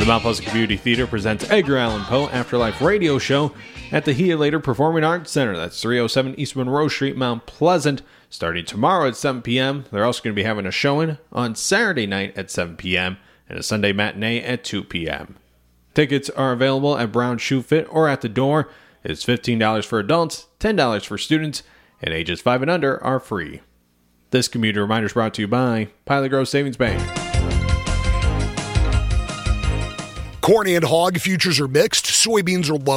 The Mount Pleasant Community Theater presents Edgar Allan Poe Afterlife Radio Show at the Healator Performing Arts Center. That's 307 East Monroe Street, Mount Pleasant, starting tomorrow at 7 p.m. They're also going to be having a showing on Saturday night at 7 p.m. and a Sunday matinee at 2 p.m. Tickets are available at Brown Shoe Fit or at the door. It's $15 for adults, $10 for students, and ages 5 and under are free. This community reminder is brought to you by Pilot Grove Savings Bank. Corn and hog futures are mixed. Soybeans are low.